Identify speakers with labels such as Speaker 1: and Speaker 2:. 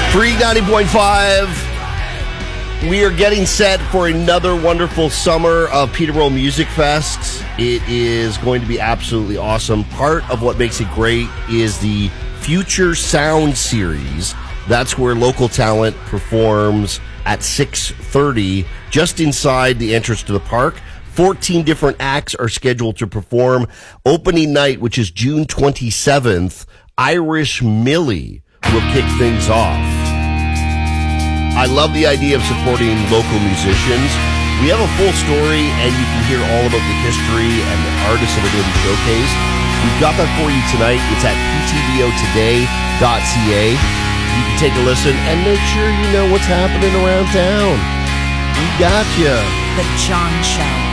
Speaker 1: Free 90.5. We are getting set for another wonderful summer of Peterborough Music Fest. It is going to be absolutely awesome. Part of what makes it great is the Future Sound Series. That's where local talent performs at 6:30 just inside the entrance to the park. 14 different acts are scheduled to perform. Opening night, which is June 27th, Irish Millie will kick things off. I love the idea of supporting local musicians. We have a full story, and you can hear all about the history and the artists that are going to be showcased. We've got that for you tonight. It's at ptbotoday.ca. You can take a listen and make sure you know what's happening around town. We got you.
Speaker 2: The John Show.